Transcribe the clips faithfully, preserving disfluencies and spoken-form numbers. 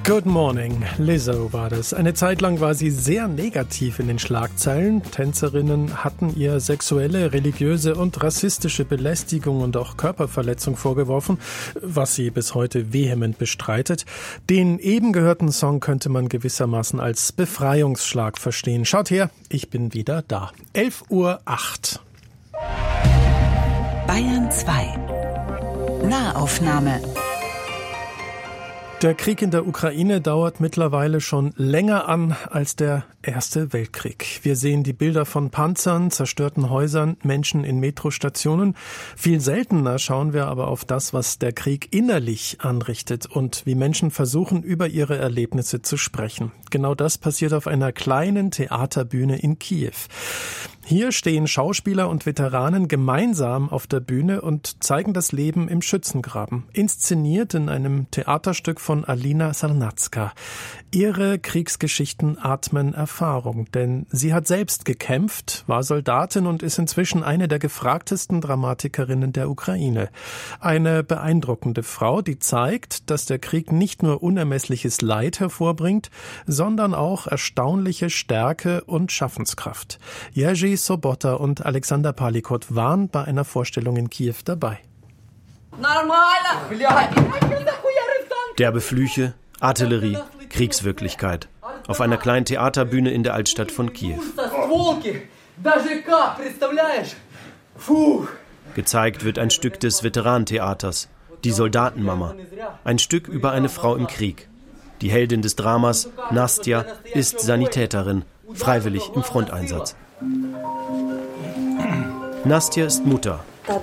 Good Morning, Lizzo war das. Eine Zeit lang war sie sehr negativ in den Schlagzeilen. Tänzerinnen hatten ihr sexuelle, religiöse und rassistische Belästigung und auch Körperverletzung vorgeworfen, was sie bis heute vehement bestreitet. Den eben gehörten Song könnte man gewissermaßen als Befreiungsschlag verstehen. Schaut her, ich bin wieder da. elf Uhr acht. Bayern zwei. Nahaufnahme. Der Krieg in der Ukraine dauert mittlerweile schon länger an als der Erste Weltkrieg. Wir sehen die Bilder von Panzern, zerstörten Häusern, Menschen in Metrostationen. Viel seltener schauen wir aber auf das, was der Krieg innerlich anrichtet und wie Menschen versuchen, über ihre Erlebnisse zu sprechen. Genau das passiert auf einer kleinen Theaterbühne in Kiew. Hier stehen Schauspieler und Veteranen gemeinsam auf der Bühne und zeigen das Leben im Schützengraben. Inszeniert in einem Theaterstück von Alina Sarnatska. Ihre Kriegsgeschichten atmen Erfahrung, denn sie hat selbst gekämpft, war Soldatin und ist inzwischen eine der gefragtesten Dramatikerinnen der Ukraine. Eine beeindruckende Frau, die zeigt, dass der Krieg nicht nur unermessliches Leid hervorbringt, sondern auch erstaunliche Stärke und Schaffenskraft. Jerzy Sobota und Alexander Palikot waren bei einer Vorstellung in Kiew dabei. Derbe Flüche, Artillerie, Kriegswirklichkeit. Auf einer kleinen Theaterbühne in der Altstadt von Kiew. Gezeigt wird ein Stück des Veteranentheaters, die Soldatenmama. Ein Stück über eine Frau im Krieg. Die Heldin des Dramas, Nastja, ist Sanitäterin, freiwillig im Fronteinsatz. Nastja ist Mutter.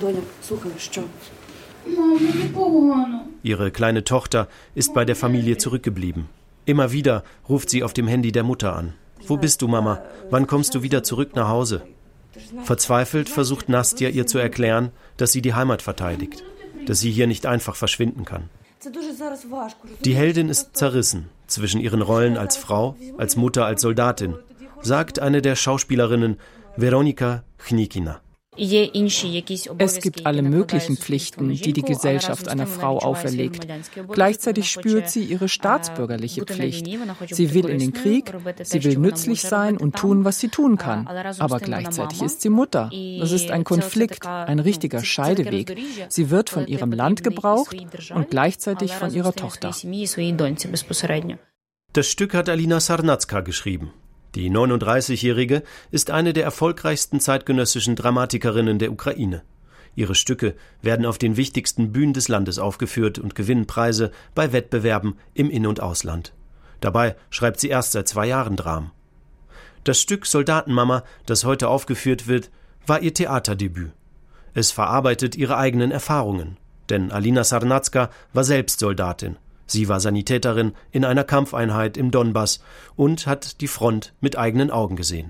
Ihre kleine Tochter ist bei der Familie zurückgeblieben. Immer wieder ruft sie auf dem Handy der Mutter an. Wo bist du, Mama? Wann kommst du wieder zurück nach Hause? Verzweifelt versucht Nastja ihr zu erklären, dass sie die Heimat verteidigt, dass sie hier nicht einfach verschwinden kann. Die Heldin ist zerrissen zwischen ihren Rollen als Frau, als Mutter, als Soldatin, sagt eine der Schauspielerinnen, Weronika Chnikina. Es gibt alle möglichen Pflichten, die die Gesellschaft einer Frau auferlegt. Gleichzeitig spürt sie ihre staatsbürgerliche Pflicht. Sie will in den Krieg, sie will nützlich sein und tun, was sie tun kann. Aber gleichzeitig ist sie Mutter. Das ist ein Konflikt, ein richtiger Scheideweg. Sie wird von ihrem Land gebraucht und gleichzeitig von ihrer Tochter. Das Stück hat Alina Sarnatska geschrieben. Die neununddreißigjährige ist eine der erfolgreichsten zeitgenössischen Dramatikerinnen der Ukraine. Ihre Stücke werden auf den wichtigsten Bühnen des Landes aufgeführt und gewinnen Preise bei Wettbewerben im In- und Ausland. Dabei schreibt sie erst seit zwei Jahren Dramen. Das Stück Soldatenmama, das heute aufgeführt wird, war ihr Theaterdebüt. Es verarbeitet ihre eigenen Erfahrungen. Denn Alina Sarnatska war selbst Soldatin. Sie war Sanitäterin in einer Kampfeinheit im Donbass und hat die Front mit eigenen Augen gesehen.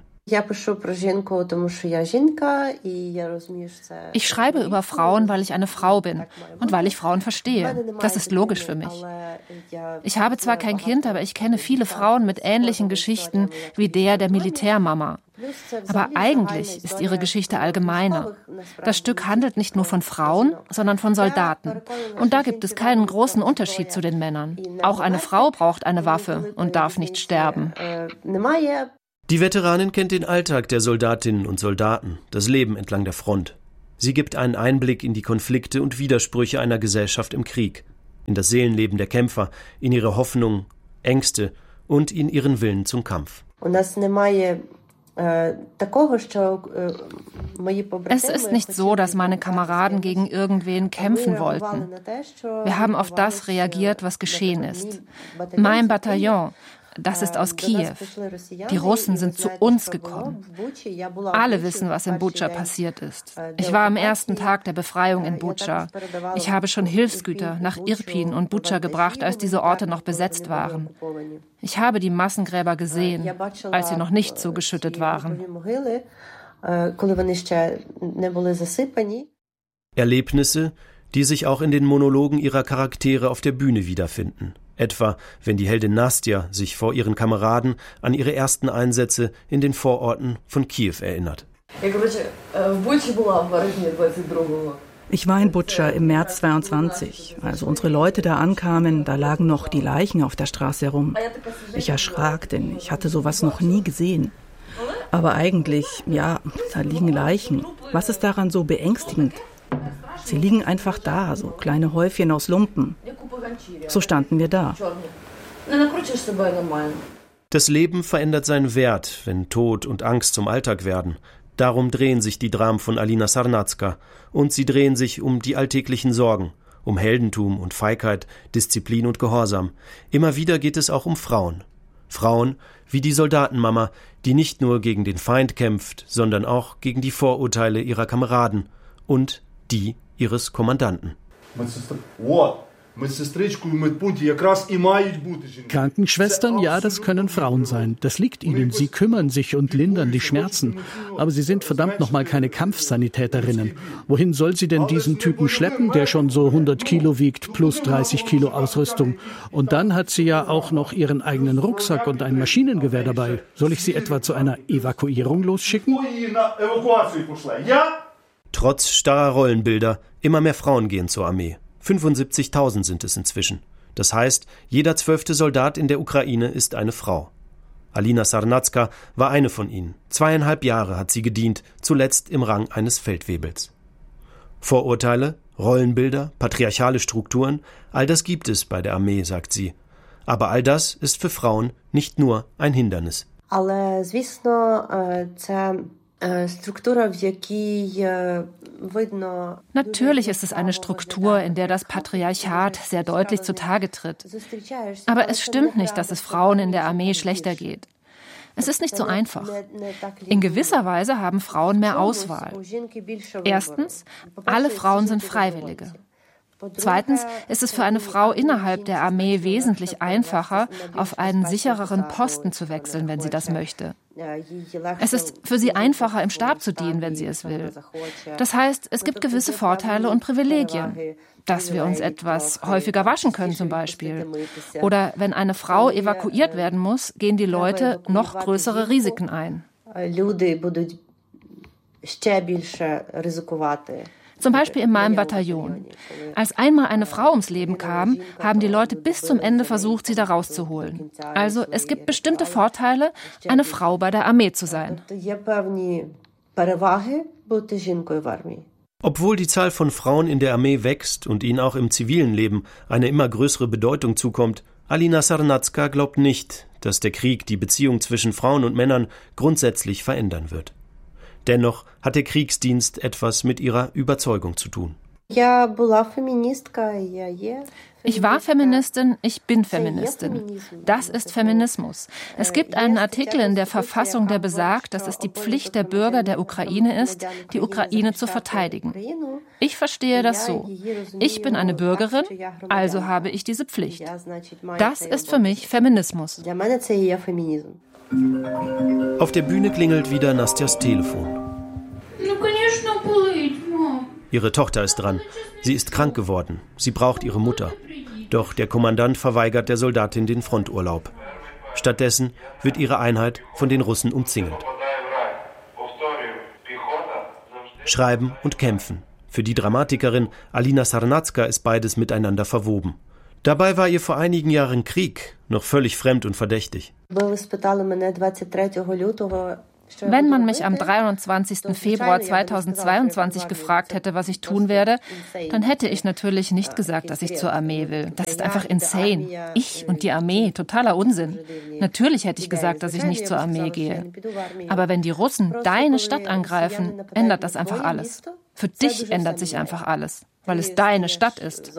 Ich schreibe über Frauen, weil ich eine Frau bin und weil ich Frauen verstehe. Das ist logisch für mich. Ich habe zwar kein Kind, aber ich kenne viele Frauen mit ähnlichen Geschichten wie der der Militärmama. Aber eigentlich ist ihre Geschichte allgemeiner. Das Stück handelt nicht nur von Frauen, sondern von Soldaten. Und da gibt es keinen großen Unterschied zu den Männern. Auch eine Frau braucht eine Waffe und darf nicht sterben. Die Veteranin kennt den Alltag der Soldatinnen und Soldaten, das Leben entlang der Front. Sie gibt einen Einblick in die Konflikte und Widersprüche einer Gesellschaft im Krieg, in das Seelenleben der Kämpfer, in ihre Hoffnungen, Ängste und in ihren Willen zum Kampf. Es ist nicht so, dass meine Kameraden gegen irgendwen kämpfen wollten. Wir haben auf das reagiert, was geschehen ist. Mein Bataillon, das ist aus Kiew. Die Russen sind zu uns gekommen. Alle wissen, was in Butscha passiert ist. Ich war am ersten Tag der Befreiung in Butscha. Ich habe schon Hilfsgüter nach Irpin und Butscha gebracht, als diese Orte noch besetzt waren. Ich habe die Massengräber gesehen, als sie noch nicht zugeschüttet waren. Erlebnisse, die sich auch in den Monologen ihrer Charaktere auf der Bühne wiederfinden. Etwa, wenn die Heldin Nastja sich vor ihren Kameraden an ihre ersten Einsätze in den Vororten von Kiew erinnert. Ich war in Butscha im März zweiundzwanzig. Als unsere Leute da ankamen, da lagen noch die Leichen auf der Straße herum. Ich erschrak, denn ich hatte sowas noch nie gesehen. Aber eigentlich, ja, da liegen Leichen. Was ist daran so beängstigend? Sie liegen einfach da, so kleine Häufchen aus Lumpen. So standen wir da. Das Leben verändert seinen Wert, wenn Tod und Angst zum Alltag werden. Darum drehen sich die Dramen von Alina Sarnatska. Und sie drehen sich um die alltäglichen Sorgen, um Heldentum und Feigheit, Disziplin und Gehorsam. Immer wieder geht es auch um Frauen. Frauen wie die Soldatenmama, die nicht nur gegen den Feind kämpft, sondern auch gegen die Vorurteile ihrer Kameraden und die ihres Kommandanten. Krankenschwestern, ja, das können Frauen sein. Das liegt ihnen. Sie kümmern sich und lindern die Schmerzen. Aber sie sind verdammt nochmal keine Kampfsanitäterinnen. Wohin soll sie denn diesen Typen schleppen, der schon so hundert Kilo wiegt, plus dreißig Kilo Ausrüstung? Und dann hat sie ja auch noch ihren eigenen Rucksack und ein Maschinengewehr dabei. Soll ich sie etwa zu einer Evakuierung losschicken? Trotz starrer Rollenbilder, immer mehr Frauen gehen zur Armee. fünfundsiebzigtausend sind es inzwischen. Das heißt, jeder zwölfte Soldat in der Ukraine ist eine Frau. Alina Sarnatska war eine von ihnen. Zweieinhalb Jahre hat sie gedient, zuletzt im Rang eines Feldwebels. Vorurteile, Rollenbilder, patriarchale Strukturen, all das gibt es bei der Armee, sagt sie. Aber all das ist für Frauen nicht nur ein Hindernis. Але, звісно, це Natürlich ist es eine Struktur, in der das Patriarchat sehr deutlich zutage tritt. Aber es stimmt nicht, dass es Frauen in der Armee schlechter geht. Es ist nicht so einfach. In gewisser Weise haben Frauen mehr Auswahl. Erstens, alle Frauen sind Freiwillige. Zweitens ist es für eine Frau innerhalb der Armee wesentlich einfacher, auf einen sichereren Posten zu wechseln, wenn sie das möchte. Es ist für sie einfacher, im Stab zu dienen, wenn sie es will. Das heißt, es gibt gewisse Vorteile und Privilegien. Dass wir uns etwas häufiger waschen können zum Beispiel. Oder wenn eine Frau evakuiert werden muss, gehen die Leute noch größere Risiken ein. Zum Beispiel in meinem Bataillon. Als einmal eine Frau ums Leben kam, haben die Leute bis zum Ende versucht, sie da rauszuholen. Also es gibt bestimmte Vorteile, eine Frau bei der Armee zu sein. Obwohl die Zahl von Frauen in der Armee wächst und ihnen auch im zivilen Leben eine immer größere Bedeutung zukommt, Alina Sarnatska glaubt nicht, dass der Krieg die Beziehung zwischen Frauen und Männern grundsätzlich verändern wird. Dennoch hat der Kriegsdienst etwas mit ihrer Überzeugung zu tun. Ich war Feministin, ich bin Feministin. Das ist Feminismus. Es gibt einen Artikel in der Verfassung, der besagt, dass es die Pflicht der Bürger der Ukraine ist, die Ukraine zu verteidigen. Ich verstehe das so. Ich bin eine Bürgerin, also habe ich diese Pflicht. Das ist für mich Feminismus. Auf der Bühne klingelt wieder Nastjas Telefon. Ihre Tochter ist dran. Sie ist krank geworden. Sie braucht ihre Mutter. Doch der Kommandant verweigert der Soldatin den Fronturlaub. Stattdessen wird ihre Einheit von den Russen umzingelt. Schreiben und kämpfen. Für die Dramatikerin Alina Sarnatska ist beides miteinander verwoben. Dabei war ihr vor einigen Jahren Krieg noch völlig fremd und verdächtig. Wenn man mich am dreiundzwanzigsten Februar zweitausendzweiundzwanzig gefragt hätte, was ich tun werde, dann hätte ich natürlich nicht gesagt, dass ich zur Armee will. Das ist einfach insane. Ich und die Armee, totaler Unsinn. Natürlich hätte ich gesagt, dass ich nicht zur Armee gehe. Aber wenn die Russen deine Stadt angreifen, ändert das einfach alles. Für dich ändert sich einfach alles, weil es deine Stadt ist.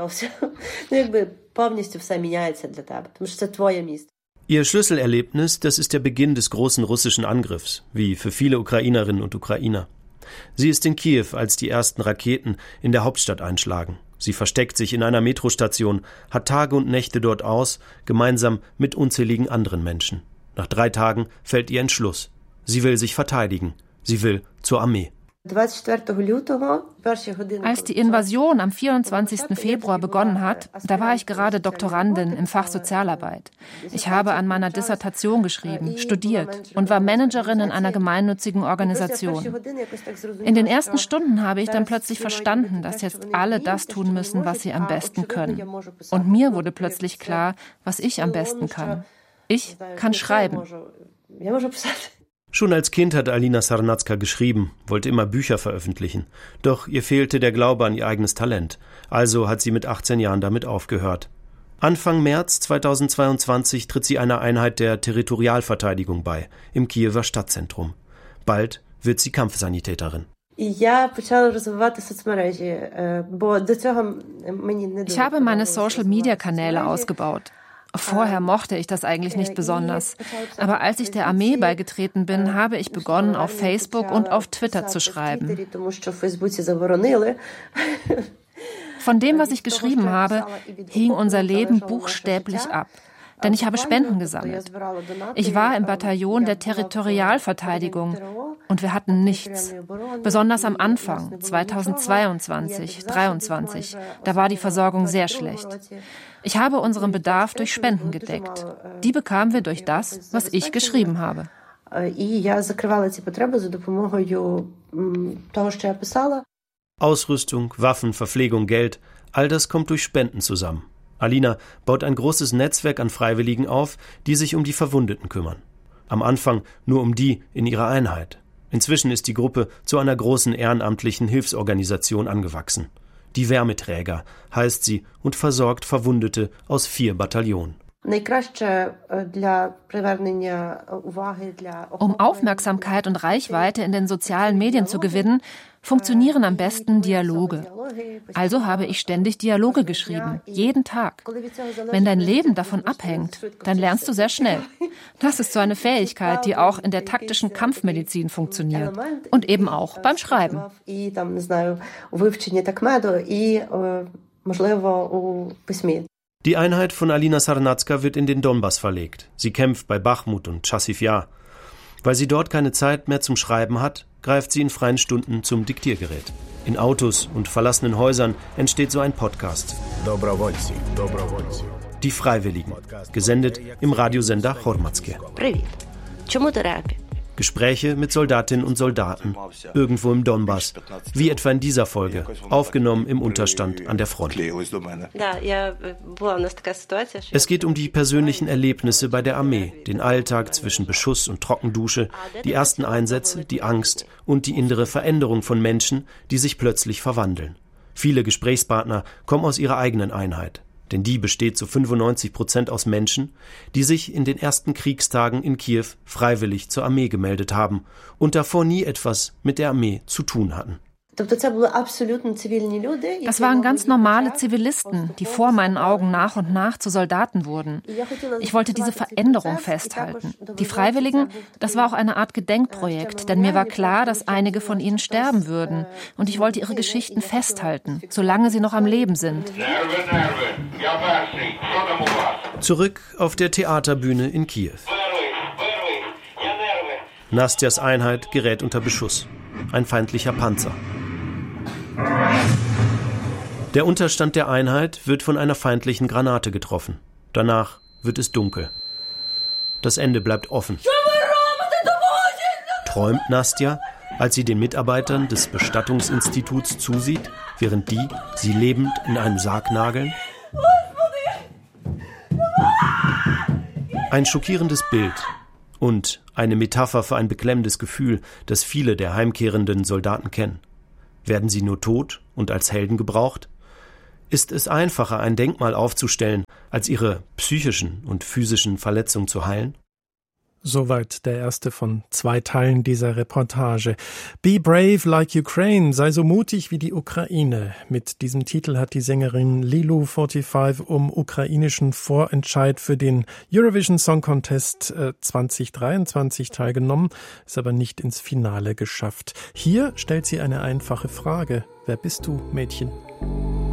Ihr Schlüsselerlebnis, das ist der Beginn des großen russischen Angriffs, wie für viele Ukrainerinnen und Ukrainer. Sie ist in Kiew, als die ersten Raketen in der Hauptstadt einschlagen. Sie versteckt sich in einer Metrostation, hat Tage und Nächte dort aus, gemeinsam mit unzähligen anderen Menschen. Nach drei Tagen fällt ihr Entschluss. Sie will sich verteidigen. Sie will zur Armee. Als die Invasion am vierundzwanzigsten Februar begonnen hat, da war ich gerade Doktorandin im Fach Sozialarbeit. Ich habe an meiner Dissertation geschrieben, studiert und war Managerin in einer gemeinnützigen Organisation. In den ersten Stunden habe ich dann plötzlich verstanden, dass jetzt alle das tun müssen, was sie am besten können. Und mir wurde plötzlich klar, was ich am besten kann. Ich kann schreiben. Schon als Kind hat Alina Sarnatska geschrieben, wollte immer Bücher veröffentlichen. Doch ihr fehlte der Glaube an ihr eigenes Talent. Also hat sie mit achtzehn Jahren damit aufgehört. Anfang März zweitausendzweiundzwanzig tritt sie einer Einheit der Territorialverteidigung bei, im Kiewer Stadtzentrum. Bald wird sie Kampfsanitäterin. Ich habe meine Social-Media-Kanäle ausgebaut. Vorher mochte ich das eigentlich nicht besonders. Aber als ich der Armee beigetreten bin, habe ich begonnen, auf Facebook und auf Twitter zu schreiben. Von dem, was ich geschrieben habe, hing unser Leben buchstäblich ab. Denn ich habe Spenden gesammelt. Ich war im Bataillon der Territorialverteidigung und wir hatten nichts. Besonders am Anfang, zweitausendzweiundzwanzig, dreiundzwanzig, da war die Versorgung sehr schlecht. Ich habe unseren Bedarf durch Spenden gedeckt. Die bekamen wir durch das, was ich geschrieben habe. Ausrüstung, Waffen, Verpflegung, Geld, all das kommt durch Spenden zusammen. Alina baut ein großes Netzwerk an Freiwilligen auf, die sich um die Verwundeten kümmern. Am Anfang nur um die in ihrer Einheit. Inzwischen ist die Gruppe zu einer großen ehrenamtlichen Hilfsorganisation angewachsen. Die Wärmeträger heißt sie und versorgt Verwundete aus vier Bataillonen. Um Aufmerksamkeit und Reichweite in den sozialen Medien zu gewinnen, funktionieren am besten Dialoge. Also habe ich ständig Dialoge geschrieben, jeden Tag. Wenn dein Leben davon abhängt, dann lernst du sehr schnell. Das ist so eine Fähigkeit, die auch in der taktischen Kampfmedizin funktioniert. Und eben auch beim Schreiben. Die Einheit von Alina Sarnatska wird in den Donbass verlegt. Sie kämpft bei Bachmut und Chassiv Yar. Weil sie dort keine Zeit mehr zum Schreiben hat, greift sie in freien Stunden zum Diktiergerät. In Autos und verlassenen Häusern entsteht so ein Podcast. Die Freiwilligen, gesendet im Radiosender Hormatske. Gespräche mit Soldatinnen und Soldaten, irgendwo im Donbass, wie etwa in dieser Folge, aufgenommen im Unterstand an der Front. Es geht um die persönlichen Erlebnisse bei der Armee, den Alltag zwischen Beschuss und Trockendusche, die ersten Einsätze, die Angst und die innere Veränderung von Menschen, die sich plötzlich verwandeln. Viele Gesprächspartner kommen aus ihrer eigenen Einheit. Denn die besteht zu fünfundneunzig Prozent aus Menschen, die sich in den ersten Kriegstagen in Kiew freiwillig zur Armee gemeldet haben und davor nie etwas mit der Armee zu tun hatten. Das waren ganz normale Zivilisten, die vor meinen Augen nach und nach zu Soldaten wurden. Ich wollte diese Veränderung festhalten. Die Freiwilligen, das war auch eine Art Gedenkprojekt, denn mir war klar, dass einige von ihnen sterben würden. Und ich wollte ihre Geschichten festhalten, solange sie noch am Leben sind. Zurück auf der Theaterbühne in Kiew. Nastjas Einheit gerät unter Beschuss. Ein feindlicher Panzer. Der Unterstand der Einheit wird von einer feindlichen Granate getroffen. Danach wird es dunkel. Das Ende bleibt offen. Träumt Nastja, als sie den Mitarbeitern des Bestattungsinstituts zusieht, während die sie lebend in einen Sarg nageln? Ein schockierendes Bild und eine Metapher für ein beklemmendes Gefühl, das viele der heimkehrenden Soldaten kennen. Werden sie nur tot und als Helden gebraucht? Ist es einfacher, ein Denkmal aufzustellen, als ihre psychischen und physischen Verletzungen zu heilen? Soweit der erste von zwei Teilen dieser Reportage. Be brave like Ukraine, sei so mutig wie die Ukraine. Mit diesem Titel hat die Sängerin Lilu fünfundvierzig um ukrainischen Vorentscheid für den Eurovision Song Contest zwanzig dreiundzwanzig teilgenommen, ist aber nicht ins Finale geschafft. Hier stellt sie eine einfache Frage. Wer bist du, Mädchen?